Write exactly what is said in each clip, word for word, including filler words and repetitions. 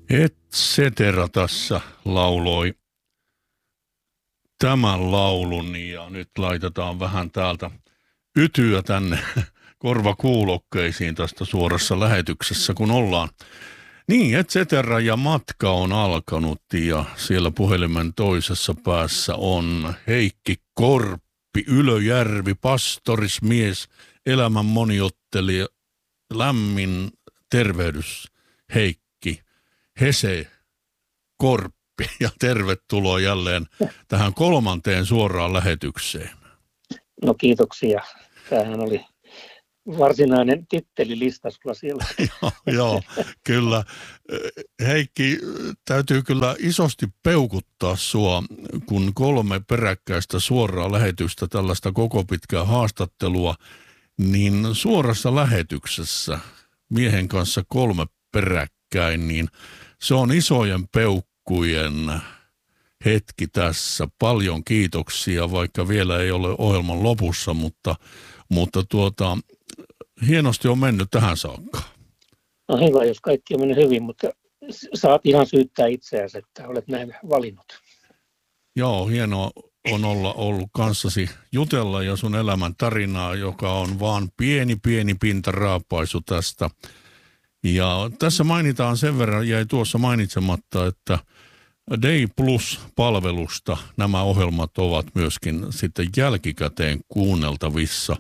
Et cetera tässä lauloi tämän laulun ja nyt laitetaan vähän täältä ytyä tänne korvakuulokkeisiin tästä suorassa lähetyksessä, kun ollaan. Niin, et cetera ja matka on alkanut ja siellä puhelimen toisessa päässä on Heikki Korppi, Ylöjärvi, pastorismies, elämän moniottelija, lämmin tervehdys Heikki, Hese Korppi ja tervetuloa jälleen tähän kolmanteen suoraan lähetykseen. No kiitoksia. Tämähän oli varsinainen tittelilista sulla siellä. joo, joo, kyllä. Heikki, täytyy kyllä isosti peukuttaa sua, kun kolme peräkkäistä suoraa lähetystä, tällaista koko pitkää haastattelua, niin suorassa lähetyksessä miehen kanssa kolme peräkkäin, niin se on isojen peukkujen hetki tässä. Paljon kiitoksia, vaikka vielä ei ole ohjelman lopussa, mutta, mutta tuota, hienosti on mennyt tähän saakka. No hyvä, jos kaikki on mennyt hyvin, mutta saat ihan syyttää itseäsi, että olet näin valinnut. Joo, hienoa on olla ollut kanssasi jutella ja sun elämän tarinaa, joka on vaan pieni, pieni pintaraapaisu tästä. Ja tässä mainitaan sen verran, jäi tuossa mainitsematta, että Day Plus-palvelusta nämä ohjelmat ovat myöskin sitten jälkikäteen kuunneltavissa.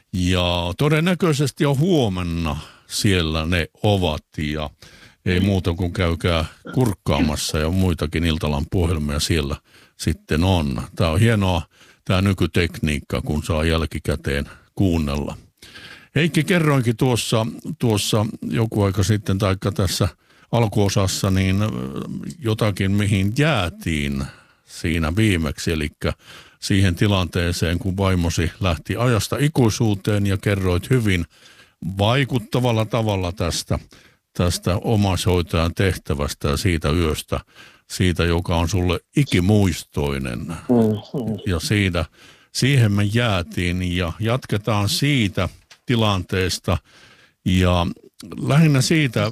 Ja todennäköisesti jo huomenna siellä ne ovat ja ei muuta kuin käykää kurkkaamassa ja muitakin Iltalan puhelimia siellä sitten on. Tämä on hienoa, tämä nykytekniikka, kun saa jälkikäteen kuunnella. Heikki, kerroinkin tuossa, tuossa joku aika sitten, taikka tässä alkuosassa, niin jotakin mihin jäätiin siinä viimeksi, eli siihen tilanteeseen, kun vaimosi lähti ajasta ikuisuuteen ja kerroit hyvin vaikuttavalla tavalla tästä, tästä omaishoitajan tehtävästä ja siitä yöstä, siitä, joka on sulle ikimuistoinen. Mm-hmm. Ja siitä, siihen me jäätiin ja jatketaan siitä tilanteesta ja lähinnä siitä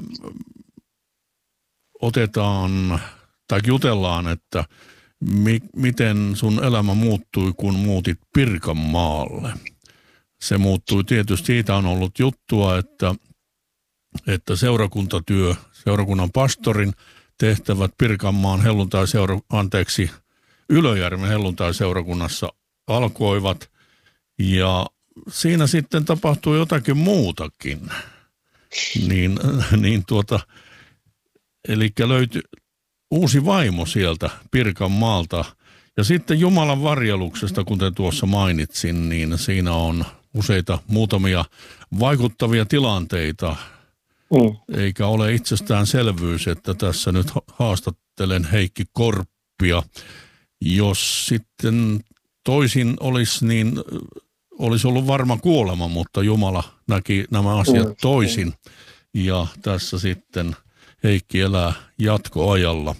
otetaan tai jutellaan, että mi, miten sun elämä muuttui, kun muutit Pirkanmaalle. Se muuttui tietysti, siitä on ollut juttua, että, että seurakuntatyö, seurakunnan pastorin tehtävät Pirkanmaan helluntai-seura, anteeksi, Ylöjärven helluntai-seurakunnassa alkoivat ja siinä sitten tapahtui jotakin muutakin. Niin, niin tuota, eli löytyi uusi vaimo sieltä Pirkanmaalta. Ja sitten Jumalan varjeluksesta, kuten tuossa mainitsin, niin siinä on useita muutamia vaikuttavia tilanteita. Mm. Eikä ole itsestäänselvyys, että tässä nyt haastattelen Heikki Korppia. Jos sitten toisin olisi, niin olisi ollut varma kuolema, mutta Jumala näki nämä asiat toisin. Ja tässä sitten Heikki elää jatkoajalla.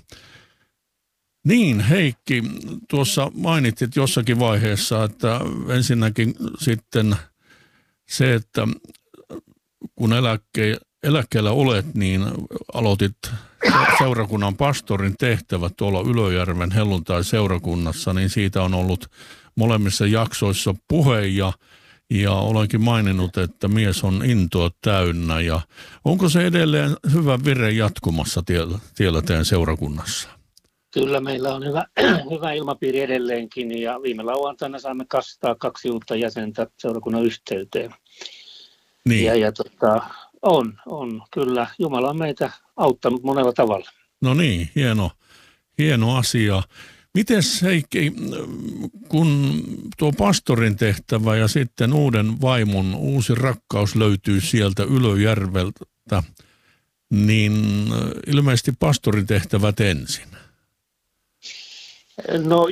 Niin, Heikki, tuossa mainitsit jossakin vaiheessa, että ensinnäkin sitten se, että kun eläkke, eläkkeellä olet, niin aloitit seurakunnan pastorin tehtävät tuolla Ylöjärven helluntai-seurakunnassa, niin siitä on ollut molemmissa jaksoissa puhe ja, ja olenkin maininnut, että mies on intoa täynnä. Ja onko se edelleen hyvä vire jatkumassa tiellä, tiellä teidän seurakunnassa? Kyllä meillä on hyvä, hyvä ilmapiiri edelleenkin ja viime lauantaina saamme kastaa kaksi uutta jäsentä seurakunnan yhteyteen. Niin. Ja, ja tota, on, on kyllä. Jumala on meitä auttanut monella tavalla. No niin, hieno, hieno asia. Mites Heikki, kun tuo pastorin tehtävä ja sitten uuden vaimon uusi rakkaus löytyy sieltä Ylöjärveltä, niin ilmeisesti pastorin tehtävät ensin? No,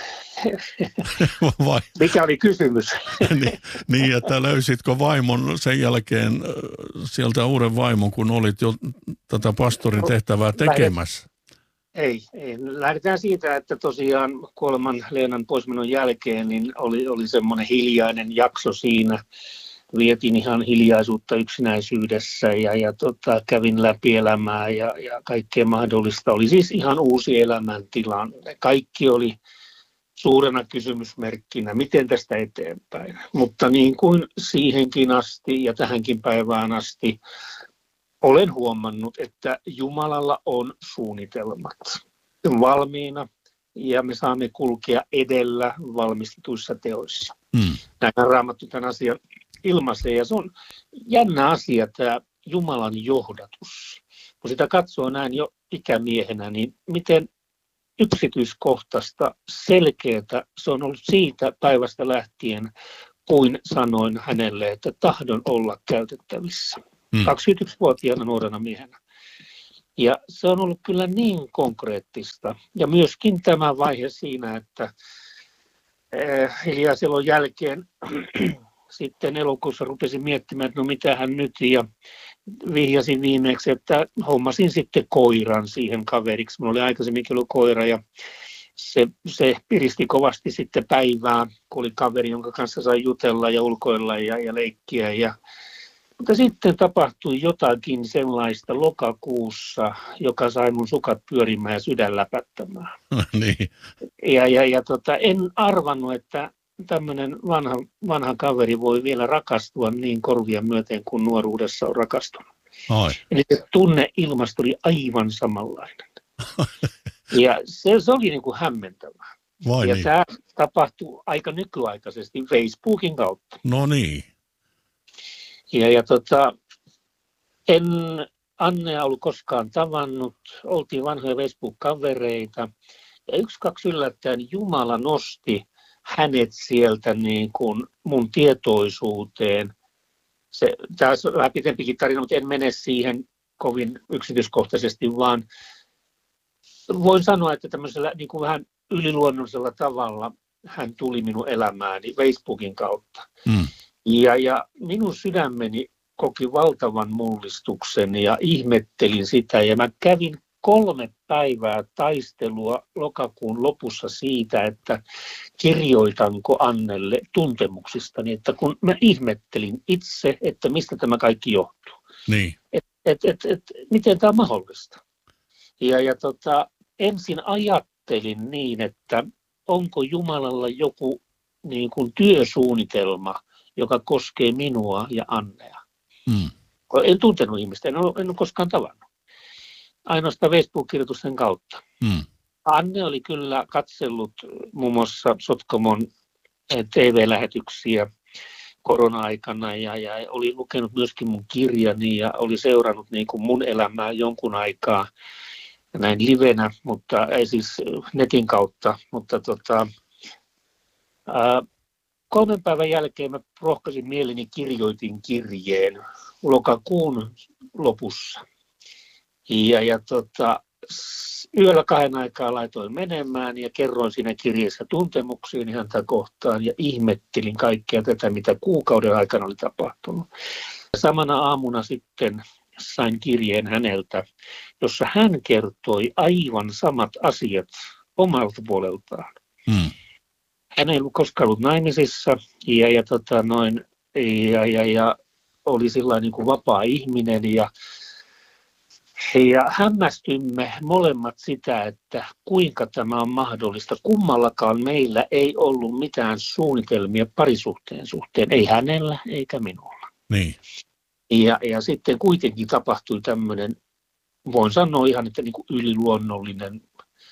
Vai? Mikä oli kysymys? niin, niin, että löysitkö vaimon sen jälkeen sieltä uuden vaimon, kun olit jo tätä pastorin tehtävää tekemässä? Ei, ei. Lähdetään siitä, että tosiaan kuoleman Leenan poismenon jälkeen niin oli, oli semmoinen hiljainen jakso siinä. vietin ihan hiljaisuutta yksinäisyydessä ja, ja tota, kävin läpi elämää ja, ja kaikkea mahdollista. Oli siis ihan uusi elämäntilanne. Kaikki oli suurena kysymysmerkkinä, miten tästä eteenpäin. Mutta niin kuin siihenkin asti ja tähänkin päivään asti olen huomannut, että Jumalalla on suunnitelmat valmiina ja me saamme kulkea edellä valmistetuissa teoissa. Mm. Näin Raamattu tämän asian ilmaisee ja se on jännä asia tämä Jumalan johdatus. Kun sitä katsoo näin jo ikämiehenä, niin miten yksityiskohtaista, selkeätä se on ollut siitä päivästä lähtien, kuin sanoin hänelle, että tahdon olla käytettävissä. Mm. kaksikymmentäyksivuotiaana nuorena miehenä. Ja se on ollut kyllä niin konkreettista. Ja myöskin tämä vaihe siinä, että eh, hiljaiselon jälkeen sitten elokuussa rupesin miettimään, että no mitähän nyt. Ja vihjasin viimeksi, että hommasin sitten koiran siihen kaveriksi. Minulla oli aikaisemminkin ollut koira ja se, se piristi kovasti sitten päivää, kun oli kaveri, jonka kanssa sai jutella ja ulkoilla ja, ja leikkiä. Ja mutta sitten tapahtui jotakin sellaista lokakuussa, joka sai mun sukat pyörimään ja sydän läpättämään. niin. Ja, ja, ja tota, en arvannut, että tämmöinen vanha, vanha kaveri voi vielä rakastua niin korvia myöten kuin nuoruudessa on rakastunut. Ai. Eli se tunneilmasto oli aivan samanlainen. ja se, se oli niin kuin hämmentävää. Vai ja niin. Tämä tapahtui aika nykyaikaisesti Facebookin kautta. No niin. Ja, ja tota, en Annea ollut koskaan tavannut, oltiin vanhoja Facebook-kavereita. Ja yksi, kaksi yllättäen Jumala nosti hänet sieltä niin kuin mun tietoisuuteen. Se, tämä on vähän pitempikin tarina, mutta en mene siihen kovin yksityiskohtaisesti, vaan voin sanoa, että tämmöisellä niin kuin vähän yliluonnollisella tavalla hän tuli minun elämääni Facebookin kautta. Mm. Ja, ja minun sydämeni koki valtavan mullistuksen ja ihmettelin sitä. Ja mä kävin kolme päivää taistelua lokakuun lopussa siitä, että kirjoitanko Annelle tuntemuksistani. Että kun mä ihmettelin itse, että mistä tämä kaikki johtuu. Niin. Et, et, et, et, miten tämä on mahdollista. Ja, ja tota, ensin ajattelin niin, että onko Jumalalla joku niin kuin työsuunnitelma, joka koskee minua ja Annea. Mm. En tuntenut ihmistä, en ole, en ole koskaan tavannut. Ainoastaan Facebook-kirjoitusten kautta. Mm. Anne oli kyllä katsellut muun muassa Sotkamon T V-lähetyksiä korona-aikana ja, ja oli lukenut myöskin mun kirjani ja oli seurannut niin kuin mun elämää jonkun aikaa näin livenä, mutta ei siis netin kautta, mutta tota, ää, kolmen päivän jälkeen mä rohkaisin mieleni, kirjoitin kirjeen lokakuun lopussa. Ja, ja tota, yöllä kahden aikaa laitoin menemään ja kerroin siinä kirjeessä tuntemuksiin häntä kohtaan ja ihmettelin kaikkea tätä, mitä kuukauden aikana oli tapahtunut. Samana aamuna sitten sain kirjeen häneltä, jossa hän kertoi aivan samat asiat omalta puoleltaan. Hmm. Hän ei ollut koskaan ollut naimisissa ja, ja, tota, noin, ja, ja, ja oli sillä niin kuin vapaa ihminen ja, ja hämmästymme molemmat sitä, että kuinka tämä on mahdollista. Kummallakaan meillä ei ollut mitään suunnitelmia parisuhteen suhteen, ei hänellä eikä minulla. Niin. Ja, ja sitten kuitenkin tapahtui tämmöinen, voin sanoa ihan, että niin kuin yliluonnollinen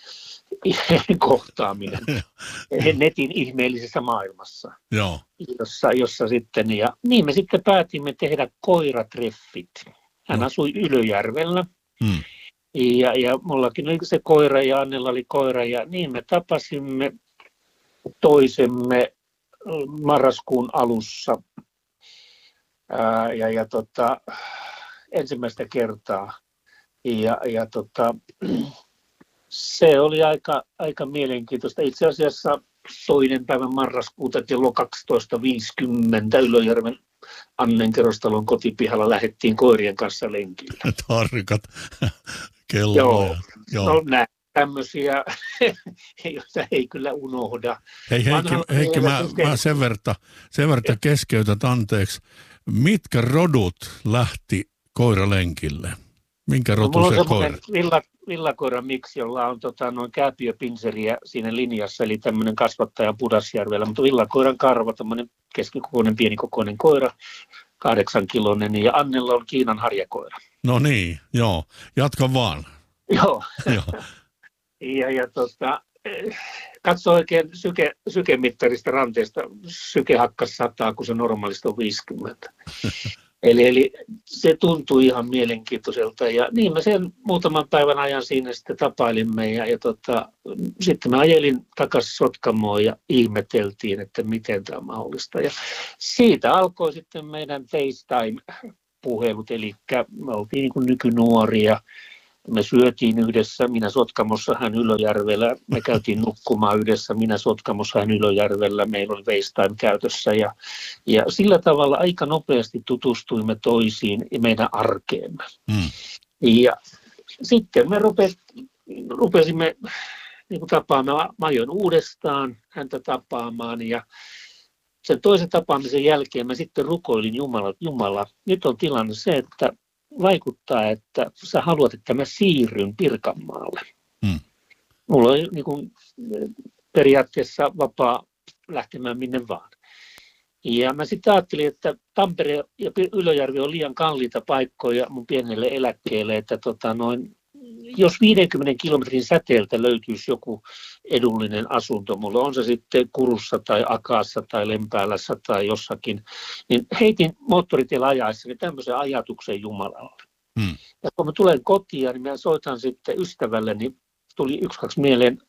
kohtaaminen netin ihmeellisessä maailmassa, Joo. Jossa, jossa sitten, ja niin me sitten päätimme tehdä koiratreffit. Hän no. asui Ylöjärvellä, hmm. ja, ja mullakin oli se koira, ja Annella oli koira, ja niin me tapasimme toisemme marraskuun alussa, ää, ja, ja tota, ensimmäistä kertaa, ja, ja tota, se oli aika, aika mielenkiintoista. Itse asiassa toinen päivä marraskuuta kello kaksitoista viisikymmentä Ylöjärven Annen kerrostalon kotipihalla lähdettiin koirien kanssa lenkille. Tarkat kelloja. Joo, Joo. No näin tämmöisiä, joita ei kyllä unohda. Hei Heikki, Heikki mä, mä sen verran, sen verran keskeytät, anteeksi. Mitkä rodut lähti koiralenkille? Minkä No, mulla on rotuisia semmoinen koirat? villa, villakoira miksi, jolla on tota, noin kääpiöpinseriä siinä linjassa, eli tämmöinen kasvattaja Pudasjärvellä, mutta villakoiran karva, tämmöinen keskikokoinen, pienikokoinen koira, kahdeksankiloinen, ja Annella on Kiinan harjakoira. No niin, joo. Jatka vaan. Joo, Joo. ja, ja tota, eh, katso oikein syke, sykemittarista ranteesta, syke hakkas sataa, kun se normaalisti on viisikymmentä. Eli, eli se tuntui ihan mielenkiintoiselta ja niin me sen muutaman päivän ajan siinä sitten tapailimme ja, ja tota, sitten mä ajelin takaisin Sotkamoon ja ihmeteltiin, että miten tämä on mahdollista. Ja siitä alkoi sitten meidän FaceTime-puhelut, eli me oltiin niin kuin nykynuoria. Me syötiin yhdessä, minä Sotkamossa, hän Ylöjärvellä. Me käytiin nukkumaan yhdessä, minä Sotkamossa, hän Ylöjärvellä. Meillä oli FaceTime käytössä ja, ja sillä tavalla aika nopeasti tutustuimme toisiin ja meidän arkeemme. Mm. Ja sitten me rupes, rupesimme niin kuin tapaamaan, mä ajoin uudestaan häntä tapaamaan ja sen toisen tapaamisen jälkeen mä sitten rukoilin Jumala, Jumala, nyt on tilanne se, että vaikuttaa, että sä haluat, että mä siirryn Pirkanmaalle. Hmm. Mulla on niin kuin, periaatteessa vapaa lähtemään minne vaan. Ja mä sitten ajattelin, että Tampere ja Ylöjärvi on liian kalliita paikkoja mun pienelle eläkkeelle, että tota noin, jos viidenkymmenen kilometrin säteeltä löytyisi joku edullinen asunto, mulla on se sitten Kurussa tai Akaassa tai Lempäälässä tai jossakin, niin heitin moottoritiellä ajaessani tämmöisen ajatuksen Jumalalle. Hmm. Ja kun mä tulen kotiin, niin mä soitan sitten ystävälleni, tuli yksi kaksi mieleen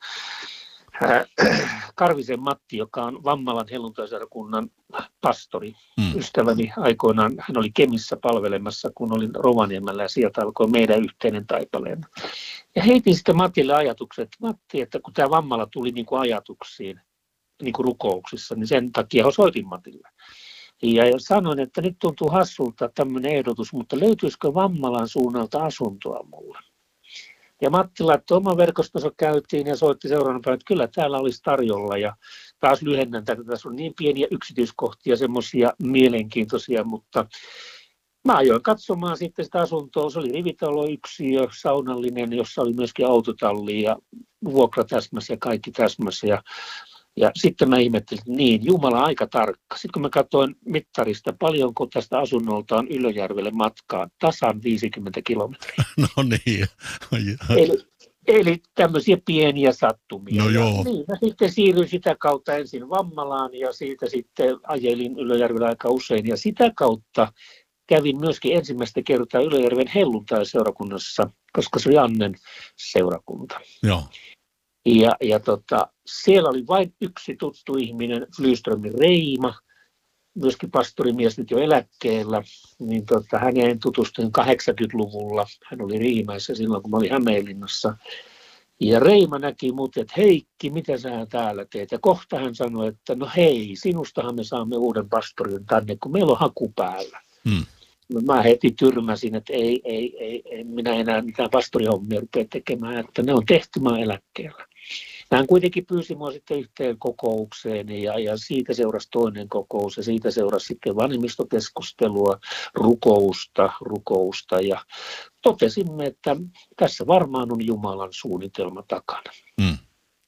äh, Karvisen Matti, joka on Vammalan helluntaiseurakunnan pastori. Hmm. Ystäväni aikoinaan, hän oli Kemissä palvelemassa, kun olin Rovaniemellä ja sieltä alkoi meidän yhteinen taipaleemme. Ja heitin sitten Matille ajatuksen, että Matti, että kun tämä Vammala tuli niin kuin ajatuksiin, niin kuin rukouksissa, niin sen takia soitin Matille. Ja sanoin, että nyt tuntuu hassulta tämmöinen ehdotus, mutta löytyisikö Vammalan suunnalta asuntoa mulle? Ja Matti laittoi oman verkostonsa käytiin ja soitti seuraavana päivänä, että kyllä täällä olisi tarjolla. Ja taas lyhennän tätä, tässä on niin pieniä yksityiskohtia, semmoisia mielenkiintoisia, mutta mä ajoin katsomaan sitten sitä asuntoa. Se oli rivitaloyksiö, saunallinen, jossa oli myöskin autotalli ja vuokra täsmässä ja kaikki täsmässä. Ja, ja sitten mä ihmettelin, että niin, Jumala aika tarkka. Sitten kun mä katsoin mittarista, paljonko tästä asunnolta on Ylöjärvelle matkaa, tasan viisikymmentä kilometriä. No niin. Eli, eli tämmöisiä pieniä sattumia. No joo. Niin, mä sitten siirryin sitä kautta ensin Vammalaan ja siitä sitten ajelin Ylöjärvellä aika usein. Ja sitä kautta kävin myöskin ensimmäistä kertaa Ylöjärven helluntaiseurakunnassa, koska se oli Annen seurakunta. Joo. Ja, ja tota, siellä oli vain yksi tuttu ihminen, Flyströmin Reima, myöskin pastorimies nyt jo eläkkeellä, niin tota, häneen tutustuin kahdeksankymmentäluvulla. Hän oli Riimäessä silloin, kun mä olin Hämeenlinnassa. Ja Reima näki mut, että Heikki, mitä sä täällä teet? Ja kohta hän sanoi, että no hei, sinustahan me saamme uuden pastorin tänne, kun meillä on haku päällä. Hmm. Mä heti tyrmäsin, että ei, ei, ei, ei minä enää mitään pastorihommia rupea tekemään, että ne on tehty, mä eläkkeellä. Hän kuitenkin pyysi minua sitten yhteen kokoukseen ja, ja siitä seurasi toinen kokous ja siitä seurasi sitten vanhemmistokeskustelua, rukousta, rukousta ja totesimme, että tässä varmaan on Jumalan suunnitelma takana. Mm.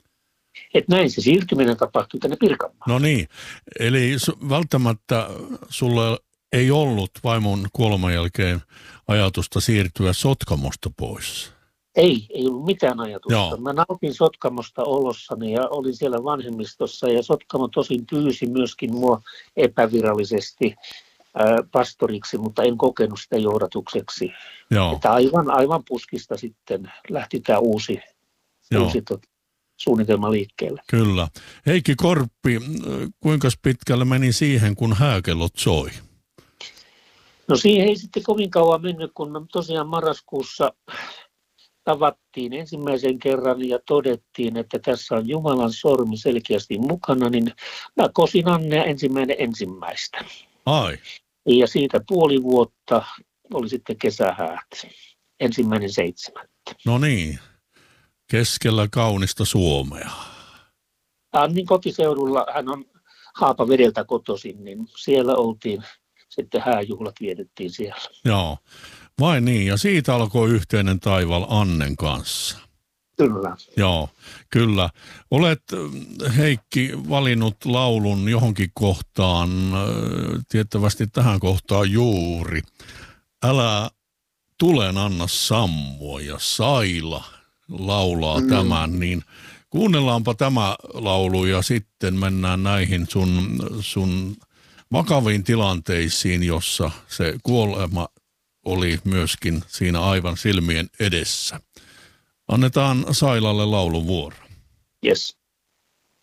Että näin se siirtyminen tapahtui tänne Pirkanmaalle. No niin, eli välttämättä sulla ei ollut vaimon kuoleman jälkeen ajatusta siirtyä Sotkamosta pois? Ei, ei ollut mitään ajatusta. Joo. Mä nautin Sotkamosta olossani ja olin siellä vanhemmistossa ja Sotkamo tosin pyysi myöskin mua epävirallisesti ää, pastoriksi, mutta en kokenut sitä johdatukseksi. Joo. Että aivan, aivan puskista sitten lähti tämä uusi, uusi tot, suunnitelma liikkeelle. Kyllä. Heikki Korppi, kuinka pitkälle meni siihen, kun hääkellot soi? No siihen ei sitten kovin kauan mennyt, kun me tosiaan marraskuussa tavattiin ensimmäisen kerran ja todettiin, että tässä on Jumalan sormi selkeästi mukana, niin mä kosin Annea ensimmäinen ensimmäistä. Ai. Ja siitä puoli vuotta oli sitten kesähäät, ensimmäinen seitsemättä. No niin, keskellä kaunista Suomea. Annin kotiseudulla, hän on Haapavedeltä kotoisin, niin siellä oltiin sitten hääjuhlat vietettiin siellä. Joo, vai niin. Ja siitä alkoi yhteinen taival Annen kanssa. Kyllä. Joo, kyllä. Olet, Heikki, valinnut laulun johonkin kohtaan, tiettävästi tähän kohtaan juuri. Älä tulen anna sammua, ja Saila laulaa mm. tämän, niin kuunnellaanpa tämä laulu ja sitten mennään näihin sun, sun vakaviin tilanteisiin, jossa se kuolema oli myöskin siinä aivan silmien edessä. Annetaan Sailalle lauluvuoro. Yes.